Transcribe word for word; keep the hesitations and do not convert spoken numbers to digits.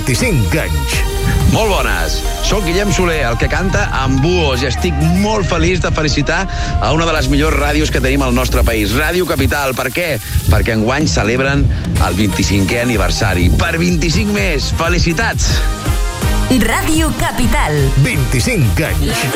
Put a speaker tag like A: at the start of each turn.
A: vint-i-cinc anys.
B: Molt bones. Soc Guillem Soler, el que canta amb Buhos, i estic molt feliç de felicitar a una de les millors ràdios que tenim al nostre país, Ràdio Capital. Per què? Perquè enguany celebren el vint-i-cinquè aniversari. Per vint-i-cinc més. Felicitats!
C: Ràdio Capital.
A: vint-i-cinc anys.